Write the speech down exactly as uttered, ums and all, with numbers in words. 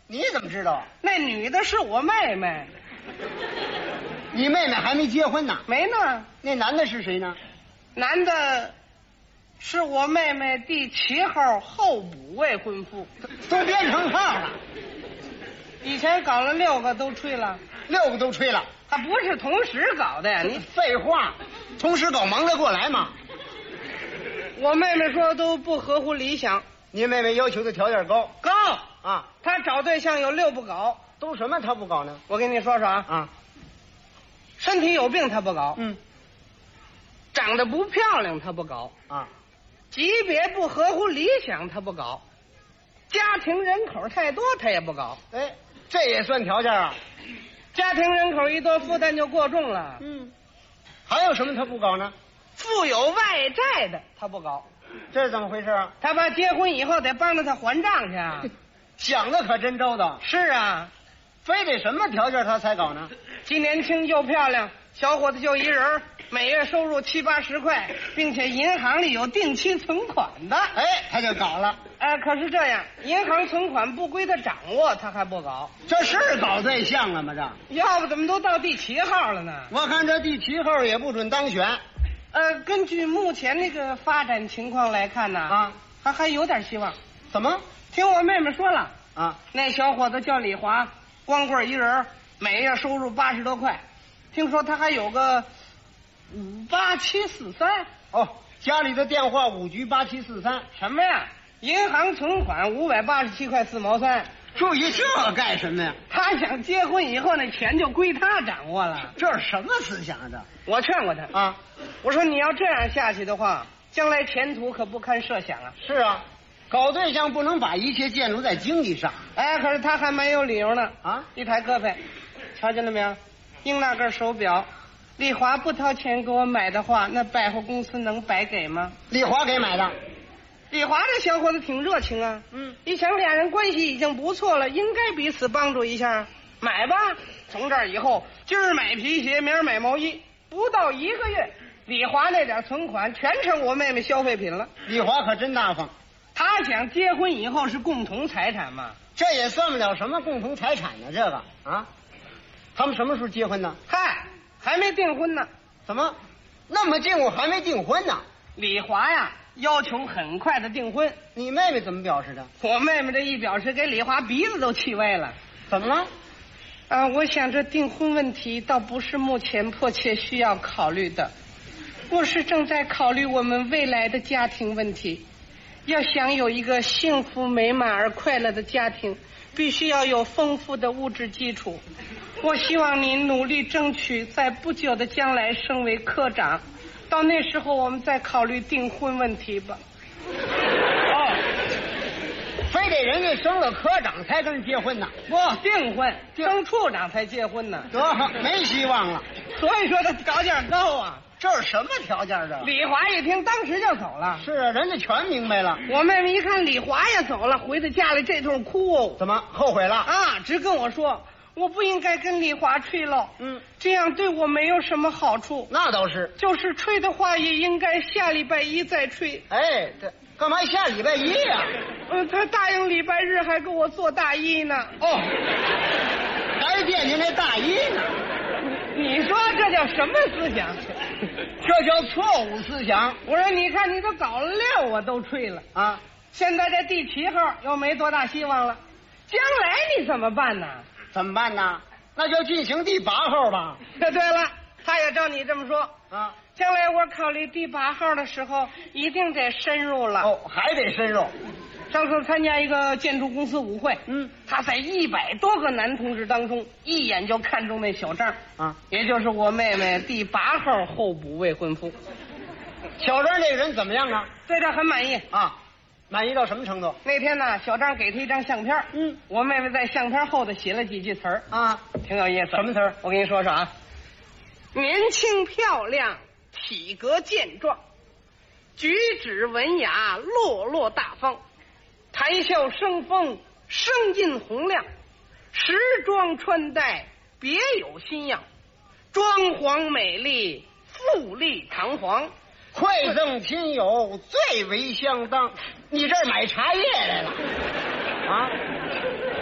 你怎么知道？ 那女的是我妹妹。 你妹妹还没结婚呢？ 没呢。 那男的是谁呢？ 男的是我妹妹第七号候补未婚夫。 都编成号了。 以前搞了六个都吹了。 六个都吹了。 他不是同时搞的呀？你废话，同时搞忙得过来吗？ 我妹妹说都不合乎理想。 你妹妹要求的条件高。 高啊！ 她找对象有六不搞。 都什么她不搞呢？ 我跟你说说啊。 啊。 身体有病她不搞。 嗯。 长得不漂亮她不搞。 啊。 级别不合乎理想她不搞。家庭人口太多她也不搞。 哎，这也算条件啊？ 家庭人口一多，负担就过重了。 嗯。还有什么她不搞呢？ 负有外债的她不搞。 这是怎么回事啊？ 他爸结婚以后得帮着他还账去啊。 想的可真周到。 是啊。 非得什么条件他才搞呢？ 既年轻又漂亮，小伙子就一人，每月收入七八十块，并且银行里有定期存款的。 哎，他就搞了。 哎，可是这样，银行存款不归他掌握，他还不搞。 这是搞对象了吗？这要不怎么都到第七号了呢？ 我看这第七号也不准当选。 呃，根据目前那个发展情况来看呢， 啊， 还还有点希望。 怎么？ 听我妹妹说了啊， 那小伙子叫李华，光棍一人，每月收入八十多块，听说他还有个五八七四三。 哦，家里的电话五局八七四三。 什么呀？银行存款五百八十七块四毛三。 注意这干什么呀？ 他想结婚以后那钱就归他掌握了。 这是什么思想啊？这我劝过他啊， 我说你要这样下去的话，将来前途可不堪设想啊。 是啊，搞对象不能把一切建筑在经济上。 哎，可是他还蛮有理由呢。 啊， 一抬胳膊，瞧见了没有？英那根手表，丽华不掏钱给我买的话，那百货公司能白给吗？ 丽华给买的。 丽华这小伙子挺热情啊， 嗯， 一想俩人关系已经不错了，应该彼此帮助一下，买吧。从这儿以后，今儿买皮鞋，明儿买毛衣，不到一个月，李华那点存款全成我妹妹消费品了。 丽华可真大方， 他想结婚以后是共同财产嘛。 这也算不了什么共同财产呢，这个啊，他们什么时候结婚呢？ 嗨，还没订婚呢。 怎么那么近我还没订婚呢？ 李华呀，要求很快的订婚。 你妹妹怎么表示的？ 我妹妹这一表示，给李华鼻子都气歪了。 怎么了？ 啊，我想这订婚问题倒不是目前迫切需要考虑的，我是正在考虑我们未来的家庭问题。要想有一个幸福美满而快乐的家庭，必须要有丰富的物质基础。我希望您努力争取在不久的将来升为科长，到那时候我们再考虑订婚问题吧。 哦，非得人家升了科长才跟人结婚呢？ 不，订婚，升处长才结婚呢。 得，没希望了。 所以说这条件高啊。 这是什么条件？这李华一听，当时就走了。 是啊，人家全明白了。 我妹妹一看李华也走了，回到家里这通哭哦。 怎么后悔了？ 啊，只跟我说我不应该跟李华吹了， 嗯， 这样对我没有什么好处。 那倒是， 就是吹的话，也应该下礼拜一再吹。 哎，这干嘛下礼拜一呀、啊？ 嗯，他答应礼拜日还给我做大衣呢。 哦，还惦记那大衣呢。 你说这叫什么思想？ 这叫错误思想。 我说你看你都搞了六，我都吹了啊！ 现在这第七号又没多大希望了，将来你怎么办呢？ 怎么办呢？那就进行第八号吧。 这对了，他也照你这么说啊。 将来我考虑第八号的时候，一定得深入了。 哦，还得深入。 上次参加一个建筑公司舞会， 嗯， 他在一百多个男同志当中，一眼就看中那小张啊， 也就是我妹妹第八号候补未婚夫。 小张这个人怎么样啊？ 对他很满意啊，满意到什么程度？ 那天呢，小张给他一张相片， 嗯， 我妹妹在相片后头写了几句词儿啊， 挺有意思。 什么词儿？ 我跟你说说啊，年轻漂亮，体格健壮，举止文雅，落落大方。谈笑生风，声音洪亮，时装穿戴别有新样，装潢美丽，富丽堂皇， 馈赠亲友最为相当。你这儿买茶叶来了啊？